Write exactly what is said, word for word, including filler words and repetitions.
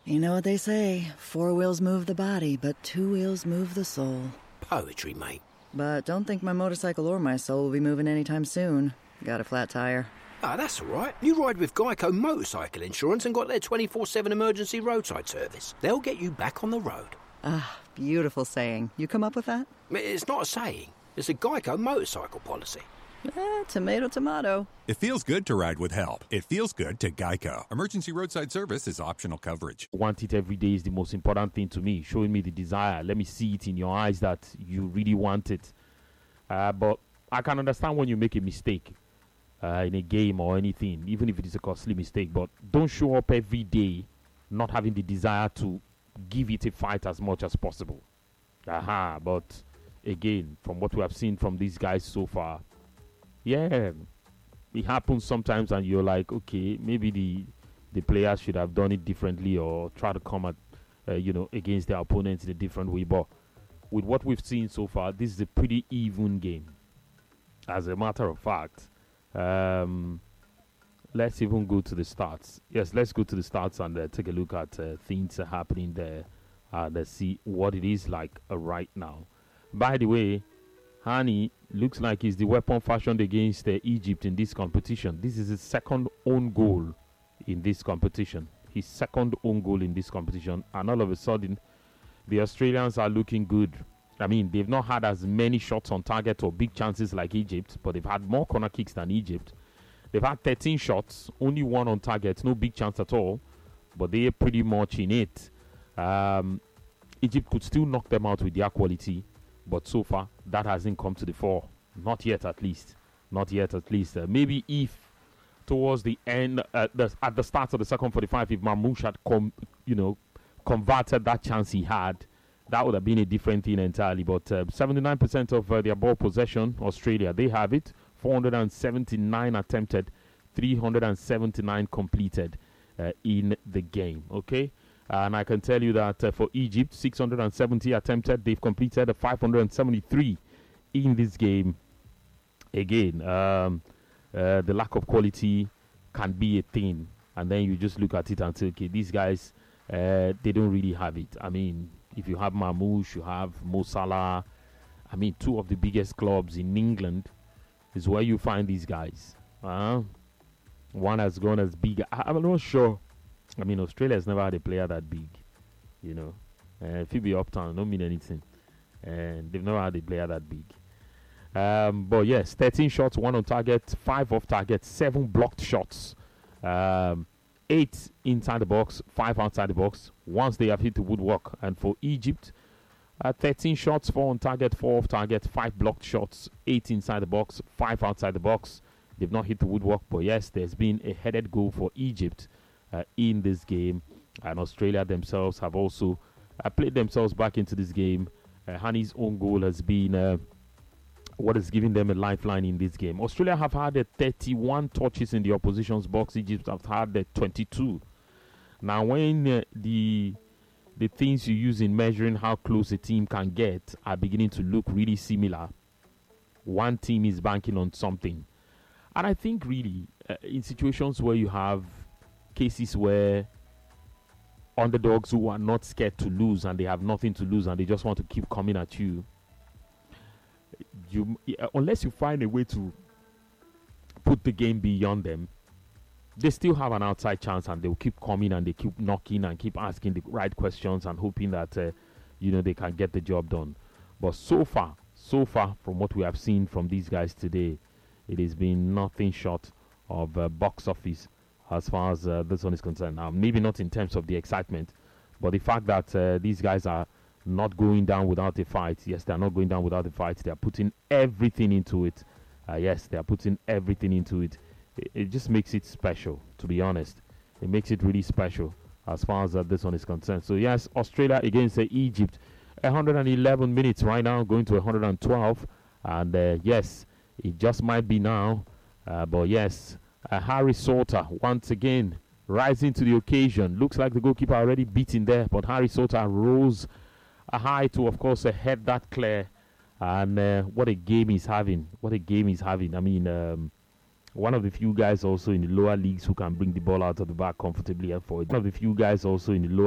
You know what they say, four wheels move the body, but two wheels move the soul. Poetry, mate. But don't think my motorcycle or my soul will be moving anytime soon. Got a flat tire. Ah, that's all right. You ride with Geico Motorcycle Insurance and got their twenty-four seven emergency roadside service. They'll get you back on the road. Ah, beautiful saying. You come up with that? It's not a saying. It's a Geico motorcycle policy. Eh, tomato, tomato. It feels good to ride with help. It feels good to Geico. Emergency roadside service is optional coverage. Want it every day is the most important thing to me. Showing me the desire. Let me see it in your eyes that you really want it. Uh, but I can understand when you make a mistake uh, in a game or anything, even if it is a costly mistake. But don't show up every day not having the desire to give it a fight as much as possible. Aha, but again, from what we have seen from these guys so far, yeah, it happens sometimes, and you're like, okay, maybe the the players should have done it differently or try to come at, uh, you know, against their opponents in a different way. But with what we've seen so far, this is a pretty even game. As a matter of fact, um, let's even go to the stats. Yes, let's go to the stats and uh, take a look at uh, things uh, happening there and uh, see what it is like uh, right now. By the way, Hani looks like he's the weapon fashioned against uh, Egypt in this competition. This is his second own goal in this competition. His second own goal in this competition. And all of a sudden, the Australians are looking good. I mean, they've not had as many shots on target or big chances like Egypt, but they've had more corner kicks than Egypt. They've had thirteen shots, only one on target, no big chance at all, but they're pretty much in it. Um, Egypt could still knock them out with their quality, but so far, that hasn't come to the fore. Not yet, at least. Not yet, at least. Uh, maybe if towards the end, uh, the, at the start of the second forty-five, if Marmoush had com- you know, converted that chance he had, that would have been a different thing entirely. But uh, seventy-nine percent of uh, their ball possession, Australia, they have it. four hundred seventy-nine attempted, three hundred seventy-nine completed uh, in the game. Okay? And I can tell you that uh, for Egypt, six hundred seventy attempted. They've completed five hundred seventy-three in this game. Again, um, uh, the lack of quality can be a thing. And then you just look at it and say, okay, these guys, uh, they don't really have it. I mean, if you have Marmoush, you have Mo Salah. I mean, two of the biggest clubs in England is where you find these guys. Uh, one has gone as big. I, I'm not sure. I mean, Australia has never had a player that big, you know. Uh, if you be uptown, don't mean anything. And they've never had a player that big. Um, but yes, thirteen shots, one on target, five off target, seven blocked shots, um, eight inside the box, five outside the box. Once they have hit the woodwork. And for Egypt, uh, thirteen shots, four on target, four off target, five blocked shots, eight inside the box, five outside the box. They've not hit the woodwork, but yes, there's been a headed goal for Egypt Uh, in this game, and Australia themselves have also uh, played themselves back into this game. Uh, Hani's own goal has been uh, what is giving them a lifeline in this game. Australia have had uh, thirty-one touches in the opposition's box. Egypt have had uh, twenty-two. Now, when uh, the the things you use in measuring how close a team can get are beginning to look really similar, one team is banking on something. And I think really uh, in situations where you have cases where underdogs who are not scared to lose and they have nothing to lose and they just want to keep coming at you, you uh, unless you find a way to put the game beyond them, they still have an outside chance and they'll keep coming and they keep knocking and keep asking the right questions and hoping that uh, you know they can get the job done. But so far, so far from what we have seen from these guys today, it has been nothing short of uh, box office as far as uh, this one is concerned. Now, maybe not in terms of the excitement, but the fact that uh, these guys are not going down without a fight. Yes, they are not going down without a fight. They are putting everything into it. Uh, yes, they are putting everything into it. it. It just makes it special, to be honest. It makes it really special as far as uh, this one is concerned. So, yes, Australia against uh, Egypt. one hundred eleven minutes right now, going to one hundred twelve. And, uh, yes, it just might be now. Uh, but, yes, uh, Harry Sauter once again rising to the occasion. Looks like the goalkeeper already beaten there. But Harry Sauter rose a high to, of course, uh, head that clear. And uh, what a game he's having. What a game he's having. I mean, um, one of the few guys also in the lower leagues who can bring the ball out of the back comfortably and forward. One of the few guys also in the lower